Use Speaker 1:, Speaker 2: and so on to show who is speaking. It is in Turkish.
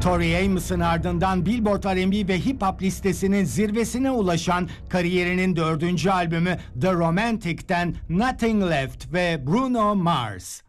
Speaker 1: Tori Amos'un ardından Billboard R&B ve Hip Hop listesinin zirvesine ulaşan kariyerinin 4. albümü The Romantic'ten Nothing Left ve Bruno Mars.